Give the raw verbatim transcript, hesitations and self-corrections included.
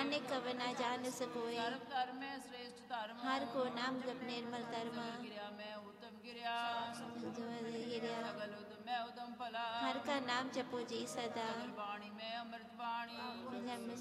नानक कव ना जान सकोए। सर्व धर्म में श्रेष्ठ धर्म, हर को नाम जप निर्मल धर्म। गिरिया मैं उत्तम गिरिया, गिरिया सगल उत्तम मैं उत्तम फला। हर का नाम जपो जी सदा, वाणी में अमृत वाणी,